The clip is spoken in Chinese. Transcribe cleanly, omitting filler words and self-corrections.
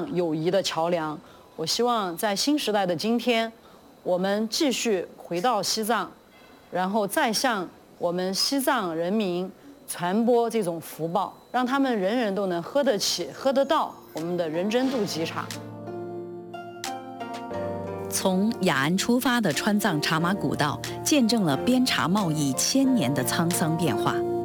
上友谊的桥梁。我希望在新时代的今天，我们继续回到西藏，然后再向我们西藏人民传播这种福报，让他们人人都能喝得起、喝得到我们的人参杜吉茶。 从雅安出发的川藏茶马古道，见证了边茶贸易1000年的沧桑变化。